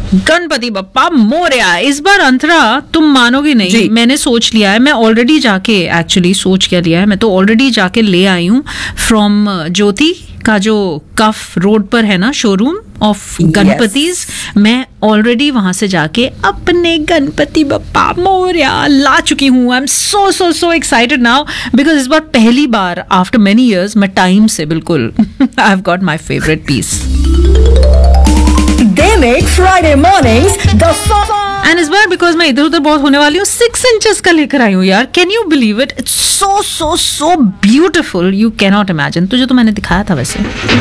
गणपति बप्पा मोरया। इस बार अंतरा तुम मानोगी नहीं, मैंने सोच लिया है, मैं ऑलरेडी जाके एक्चुअली सोच क्या लिया है, मैं तो ऑलरेडी जाके ले आई हूँ फ्रॉम ज्योति का जो कफ रोड पर है ना शोरूम ऑफ गणपतिज, मैं ऑलरेडी वहां से जाके अपने गणपति बप्पा मोरया ला चुकी हूँ। I am so so so excited now because इस बार पहली बार आफ्टर मेनी इयर्स मैं टाइम से बिल्कुल I have got my favourite piece. They make Friday mornings the fun. And इस बार बिकॉज मैं इधर उधर बहुत होने वाली हूँ 6 इंचेस का लेकर आई हूँ यार। Can you believe it? It's so so so beautiful, you can not imagine. तुझे तो मैंने दिखाया था वैसे।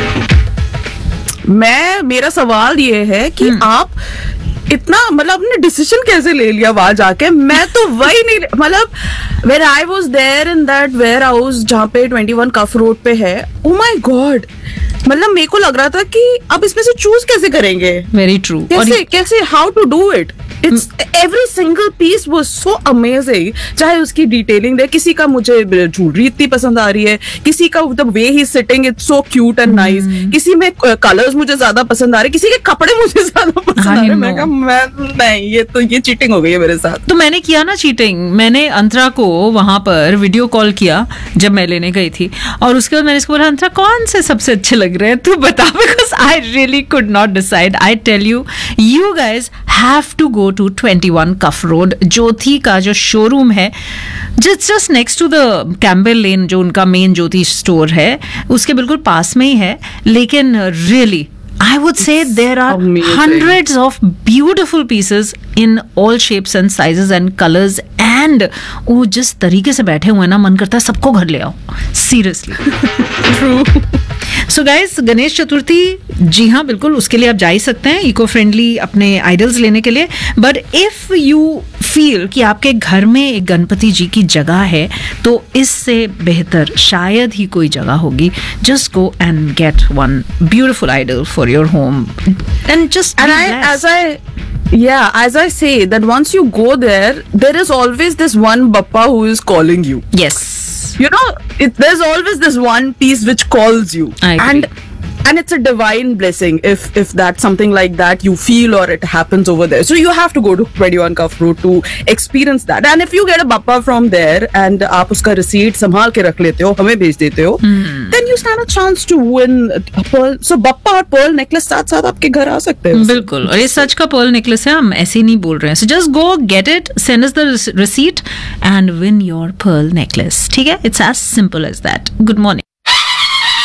मेरा सवाल ये है कि आप इतना मतलब आपने डिसीजन कैसे ले लिया वहां जाके? मैं तो वही नहीं, मतलब where I was there in that ware house जहाँ पे 21 कफ रोड पे है, ओ माय गॉड, मतलब मेरे को लग रहा था कि अब इसमें से चूज कैसे करेंगे। Very true. कैसे how to do it? It's every single piece was so amazing. चाहे उसकी डिटेलिंग दे, किसी का मुझे ज्वेलरी इतनी पसंद आ रही है, किसी का the way he sitting it's so cute and nice, किसी में कलर्स मुझे ज्यादा पसंद आ रहे, किसी के कपड़े मुझे ज्यादा पसंद आ रहे। मैं कहा नहीं, ये चीटिंग हो गई है मेरे साथ। तो मैंने किया ना चीटिंग, मैंने अंतरा को वहां पर वीडियो कॉल किया जब मैं लेने गई थी, और उसके बाद मैंने इसको बोला अंतरा कौन से सबसे अच्छे लग रहे हैं तू बता, because I really could not decide. I tell you, you guys have to go to 21 cough road, ज्योति का जो शोरूम है just next to the Campbell लेन, जो उनका मेन ज्योति स्टोर है उसके बिल्कुल पास में ही है। लेकिन really I would say there are hundreds of beautiful pieces in all shapes and sizes and colors, and वो जिस तरीके से बैठे हुए हैं ना, मन करता है सबको घर ले आओ, seriously. True. So guys, Ganesh Chaturthi, जी हाँ बिल्कुल, उसके लिए आप जा ही सकते हैं इको फ्रेंडली अपने आइडल्स लेने के लिए। बट इफ यू फील कि आपके घर में एक गणपति जी की जगह है, तो इससे बेहतर शायद ही कोई जगह होगी। Just go and get one beautiful idol for your home and just as I say that once you go there, there is always this one Bappa who is calling you. Yes. You know, there's always this one piece which calls you. I agree. And it's a divine blessing if that's something like that you feel or it happens over there. So you have to go to 21 Cuff Road to experience that. And if you get a Bappa from there and आप उसका receipt संभाल के रख लेते हो, हमें भेज देते हो, then you stand a chance to win a pearl. So Bappa और pearl necklace साथ साथ आपके घर आ सकते हैं। बिल्कुल, और ये सच का pearl necklace है, हम ऐसे ही नहीं बोल रहे हैं। So just go get it, send us the receipt and win your pearl necklace. ठीक है? It's as simple as that. Good morning.